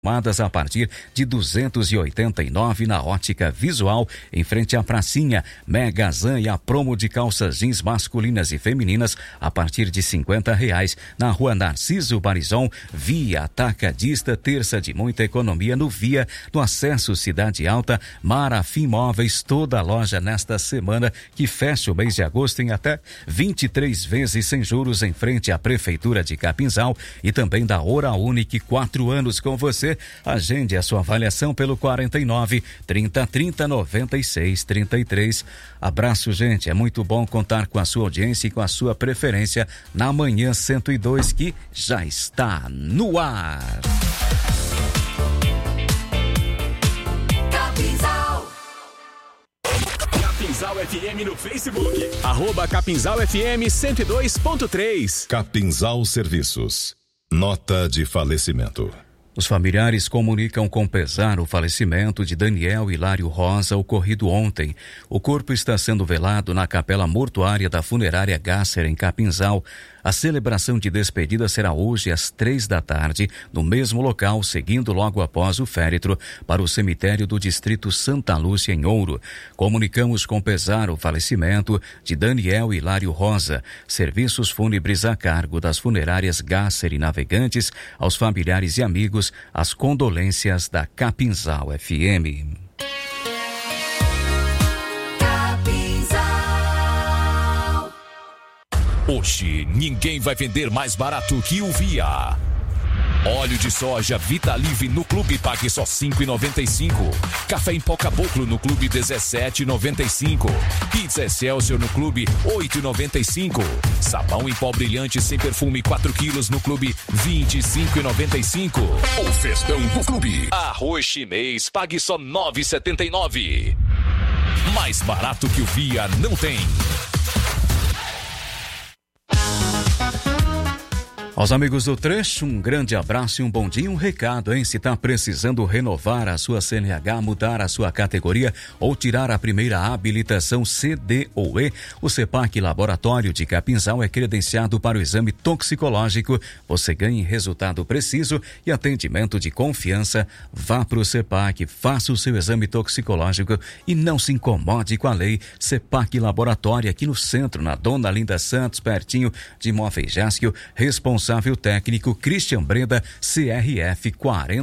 a partir de 289 na Ótica Visual, em frente à pracinha. Megazan e a promo de calças jeans masculinas e femininas a partir de R$50 na Rua Narciso Barizon. Via Atacadista, terça de muita economia no Via, no acesso Cidade Alta. Marafim Móveis, toda a loja nesta semana que fecha o mês de agosto em até 23 vezes sem juros em frente à Prefeitura de Capinzal, e também da Oral Unique, 4 anos com você. Agende a sua avaliação pelo 49 30 30 96 33. Abraço, gente. É muito bom contar com a sua audiência e com a sua preferência na Manhã 102, que já está no ar. Capinzal FM no Facebook. @Capinzal FM 102.3. Capinzal Serviços. Nota de falecimento. Os familiares comunicam com pesar o falecimento de Daniel Hilário Rosa, ocorrido ontem. O corpo está sendo velado na capela mortuária da funerária Gasser, em Capinzal. A celebração de despedida será hoje às 15h, no mesmo local, seguindo logo após o féretro para o cemitério do distrito Santa Lúcia, em Ouro. Comunicamos com pesar o falecimento de Daniel Hilário Rosa. Serviços fúnebres a cargo das funerárias Gasser e Navegantes. Aos familiares e amigos, as condolências da Capinzal FM. Hoje, ninguém vai vender mais barato que o Via. Óleo de soja Vitalive no Clube, pague só R$ 5,95. Café em pó Caboclo no Clube, R$ 17,95. Pizza Excelsior no Clube, R$ 8,95. Sabão em pó brilhante sem perfume 4 quilos no Clube, R$ 25,95. O festão do Clube. Arroz chinês, pague só R$ 9,79. Mais barato que o Via não tem. Aos amigos do Trecho, um grande abraço e um bom dia. Um recado, hein? Se está precisando renovar a sua CNH, mudar a sua categoria ou tirar a primeira habilitação CD ou E, o CEPAC Laboratório de Capinzal é credenciado para o exame toxicológico. Você ganha resultado preciso e atendimento de confiança. Vá para o CEPAC, faça o seu exame toxicológico e não se incomode com a lei. CEPAC Laboratório, aqui no centro, na Dona Linda Santos, pertinho de Móveis Jássio. Responsável técnico Christian Breda, CRF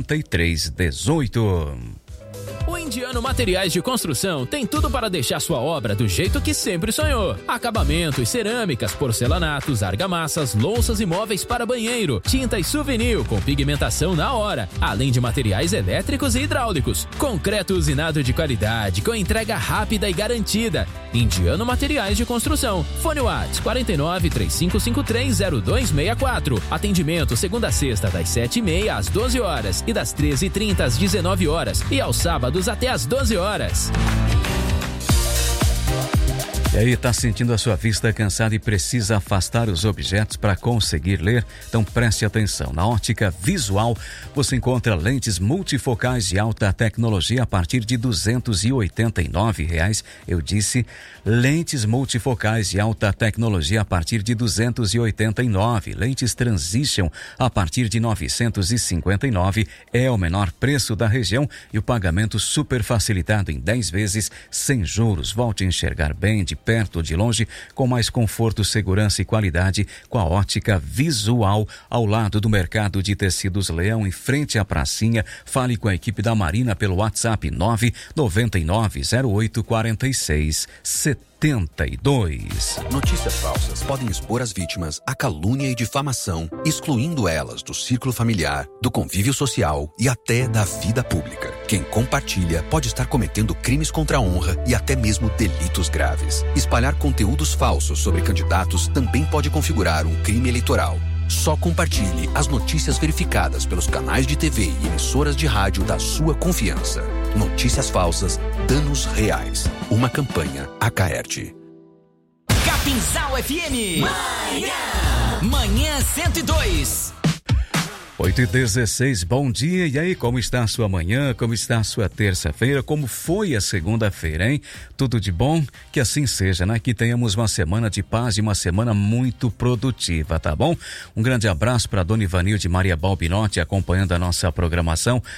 4318. O Indiano Materiais de Construção tem tudo para deixar sua obra do jeito que sempre sonhou. Acabamentos, cerâmicas, porcelanatos, argamassas, louças e móveis para banheiro, tinta e souvenir com pigmentação na hora, além de materiais elétricos e hidráulicos. Concreto usinado de qualidade, com entrega rápida e garantida. Indiano Materiais de Construção. Fone WhatsApp 49 3553 0264. Atendimento segunda a sexta das 7h30 às 12 horas e das 13h30 às 19 horas e aos sábados até às 12 horas. E aí, tá sentindo a sua vista cansada e precisa afastar os objetos para conseguir ler? Então preste atenção. Na Ótica Visual, você encontra lentes multifocais de alta tecnologia a partir de R$ 289. Eu disse lentes multifocais de alta tecnologia a partir de R$ 289. Lentes Transition a partir de R$ 959. É o menor preço da região e o pagamento super facilitado em 10 vezes sem juros. Volte a enxergar bem de perto ou de longe, com mais conforto, segurança e qualidade, com a Ótica Visual, ao lado do Mercado de Tecidos Leão, em frente à pracinha. Fale com a equipe da Marina pelo WhatsApp 999084672. Notícias falsas podem expor as vítimas à calúnia e difamação, excluindo elas do círculo familiar, do convívio social e até da vida pública. Quem compartilha pode estar cometendo crimes contra a honra e até mesmo delitos graves. Espalhar conteúdos falsos sobre candidatos também pode configurar um crime eleitoral. Só compartilhe as notícias verificadas pelos canais de TV e emissoras de rádio da sua confiança. Notícias falsas, danos reais. Uma campanha Acaerte. Capinzal FM. Manhã 102. 8h16, bom dia. E aí, como está a sua manhã? Como está a sua terça-feira? Como foi a segunda-feira, hein? Tudo de bom? Que assim seja, né? Que tenhamos uma semana de paz e uma semana muito produtiva, tá bom? Um grande abraço para Dona Ivanilde Maria Balbinotti acompanhando a nossa programação